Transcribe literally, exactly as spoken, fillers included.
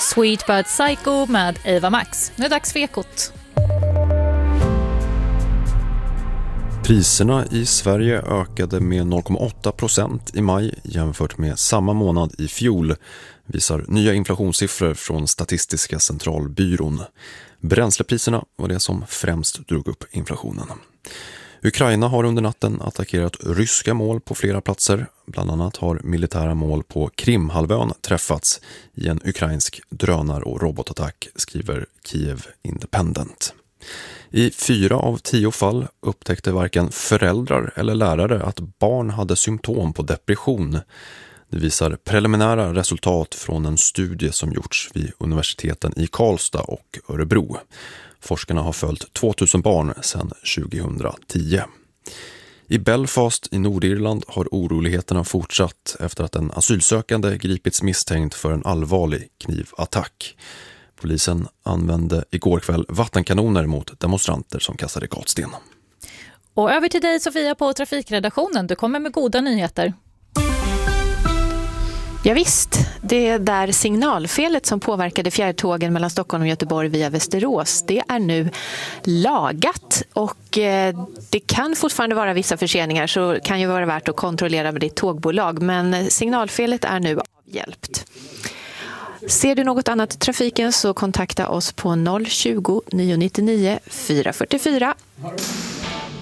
Sweetbird Psycho med Eva Max. Nu är det dags för Ekot. Priserna i Sverige ökade med noll komma åtta procent i maj jämfört med samma månad i fjol, visar nya inflationssiffror från Statistiska centralbyrån. Bränslepriserna var det som främst drog upp inflationen. Ukraina har under natten attackerat ryska mål på flera platser. Bland annat har militära mål på Krimhalvön träffats i en ukrainsk drönar- och robotattack, skriver Kiev Independent. I fyra av tio fall upptäckte varken föräldrar eller lärare att barn hade symptom på depression. Det visar preliminära resultat från en studie som gjorts vid universiteten i Karlstad och Örebro. Forskarna har följt tvåtusen barn sedan tjugohundratio. I Belfast i Nordirland har oroligheterna fortsatt efter att en asylsökande gripits misstänkt för en allvarlig knivattack. Polisen använde igår kväll vattenkanoner mot demonstranter som kastade gatsten. Och över till dig Sofia på trafikredaktionen. Du kommer med goda nyheter. Ja visst, det är där signalfelet som påverkade fjärrtågen mellan Stockholm och Göteborg via Västerås. Det är nu lagat och eh, det kan fortfarande vara vissa förseningar, så kan ju vara värt att kontrollera med ditt tågbolag. Men signalfelet är nu avhjälpt. Ser du något annat i trafiken så kontakta oss på noll tjugo, nio nio nio, fyra fyra fyra.